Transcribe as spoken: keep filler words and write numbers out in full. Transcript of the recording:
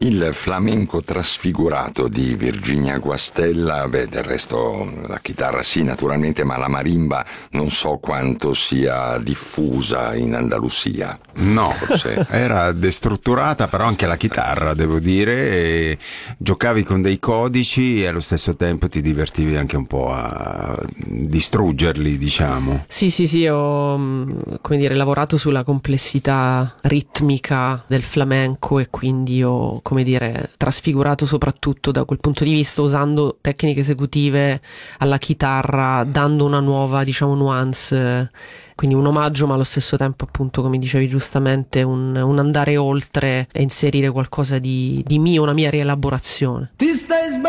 Il flamenco trasfigurato di Virginia Guastella, beh, del resto la chitarra sì naturalmente, ma la marimba non so quanto sia diffusa in Andalusia. No, forse era destrutturata, però anche la chitarra, devo dire, e giocavi con dei codici e allo stesso tempo ti divertivi anche un po' a distruggerli, diciamo. Sì, sì, sì, ho, come dire, lavorato sulla complessità ritmica del flamenco e quindi ho, come dire, trasfigurato soprattutto da quel punto di vista, usando tecniche esecutive alla chitarra, dando una nuova, diciamo, nuance, quindi un omaggio ma allo stesso tempo, appunto, come dicevi giustamente, un, un andare oltre e inserire qualcosa di, di mio, una mia rielaborazione.